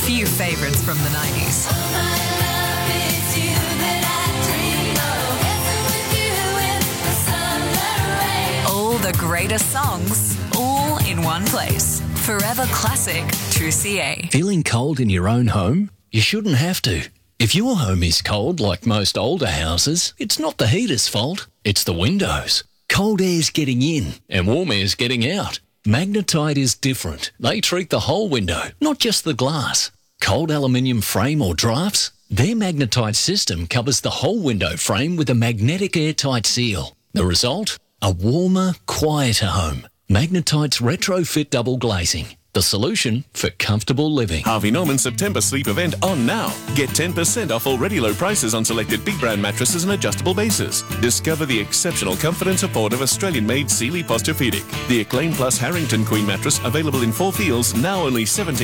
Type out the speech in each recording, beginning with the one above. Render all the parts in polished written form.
few favourites from the 90s. All the greatest songs, all in one place. Forever Classic 2CA. Feeling cold in your own home? You shouldn't have to. If your home is cold, like most older houses, it's not the heater's fault, it's the windows. Cold air's getting in and warm air's getting out. Magnetite is different. They treat the whole window, not just the glass. Cold aluminium frame or drafts? Their Magnetite system covers the whole window frame with a magnetic airtight seal. The result? A warmer, quieter home. Magnetite's retrofit double glazing. The solution for comfortable living. Harvey Norman's September sleep event on now. Get 10% off already low prices on selected big brand mattresses and adjustable bases. Discover the exceptional comfort and support of Australian-made Sealy Posturepedic. The Acclaim Plus Harrington Queen mattress available in 4 feels, now only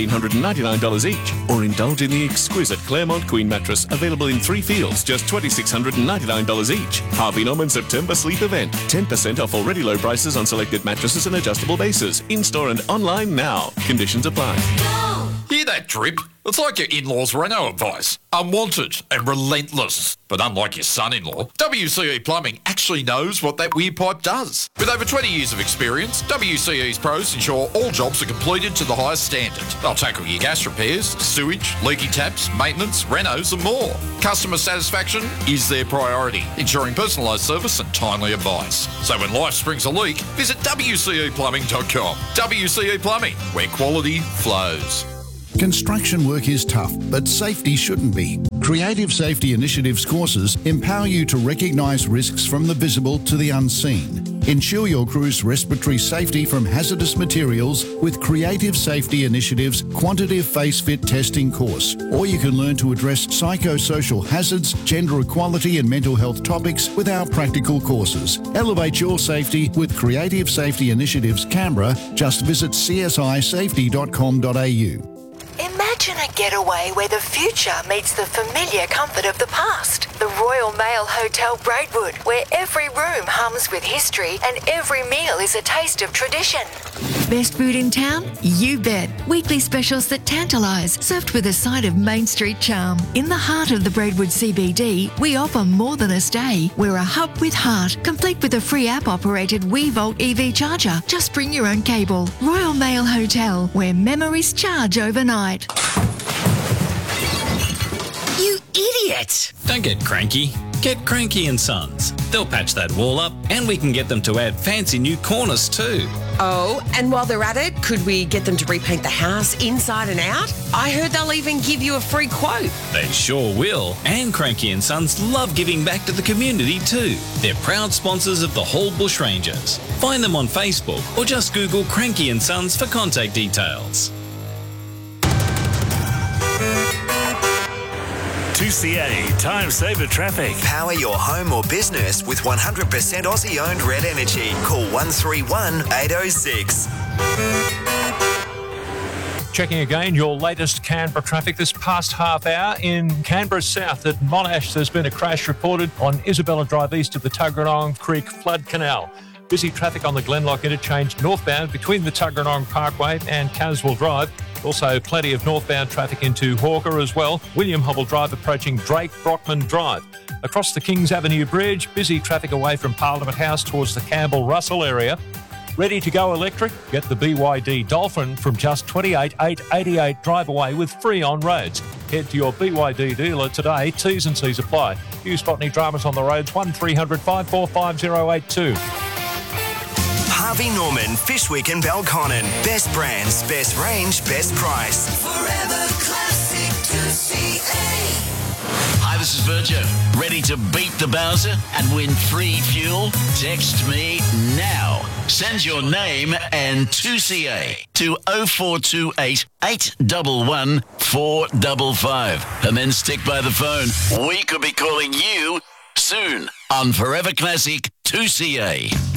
$1,799 each. Or indulge in the exquisite Claremont Queen mattress available in 3 feels, just $2,699 each. Harvey Norman September sleep event. 10% off already low prices on selected mattresses and adjustable bases. In-store and online now. Conditions apply. Hear that drip? It's like your in-laws' Renault advice. Unwanted and relentless. But unlike your son-in-law, WCE Plumbing actually knows what that weird pipe does. With over 20 years of experience, WCE's pros ensure all jobs are completed to the highest standard. They'll tackle your gas repairs, sewage, leaky taps, maintenance, renos and more. Customer satisfaction is their priority, ensuring personalised service and timely advice. So when life springs a leak, visit WCEplumbing.com. WCE Plumbing, where quality flows. Construction work is tough, but safety shouldn't be. Creative Safety Initiatives courses empower you to recognise risks from the visible to the unseen. Ensure your crew's respiratory safety from hazardous materials with Creative Safety Initiatives Quantitative Face Fit Testing course. Or you can learn to address psychosocial hazards, gender equality and mental health topics with our practical courses. Elevate your safety with Creative Safety Initiatives Canberra. Just visit csisafety.com.au. Imagine a getaway where the future meets the familiar comfort of the past. The Royal Mail Hotel Braidwood, where every room hums with history and every meal is a taste of tradition. Best food in town? You bet. Weekly specials that tantalise, served with a side of Main Street charm. In the heart of the Braidwood CBD, we offer more than a stay. We're a hub with heart, complete with a free app-operated WeVolt EV charger. Just bring your own cable. Royal Mail Hotel, where memories charge overnight. You idiot! Don't get cranky. Get Cranky and Sons. They'll patch that wall up and we can get them to add fancy new cornice too. Oh, and while they're at it, could we get them to repaint the house inside and out? I heard they'll even give you a free quote. They sure will. And Cranky and Sons love giving back to the community too. They're proud sponsors of the Hall Bushrangers. Find them on Facebook or just Google Cranky and Sons for contact details. 2CA Time Saver Traffic. Power your home or business with 100% Aussie-owned Red Energy. Call 131 806. Checking again your latest Canberra traffic this past half hour. In Canberra South at Monash, there's been a crash reported on Isabella Drive east of the Tuggeranong Creek Flood Canal. Busy traffic on the Glenlock interchange northbound between the Tuggeranong Parkway and Caswell Drive. Also plenty of northbound traffic into Hawker as well. William Hubble Drive approaching Drake Brockman Drive. Across the Kings Avenue Bridge, busy traffic away from Parliament House towards the Campbell-Russell area. Ready to go electric? Get the BYD Dolphin from just $28,888 drive away with free on roads. Head to your BYD dealer today. T's and C's apply. Do you spot any dramas on the roads? 1300 545 082. Harvey Norman, Fishwick and Belconnen. Best brands, best range, best price. Forever Classic 2CA. Hi, this is Virgil. Ready to beat the Bowser and win free fuel? Text me now. Send your name and 2CA to 0428 811 455. And then stick by the phone. We could be calling you soon on Forever Classic 2CA.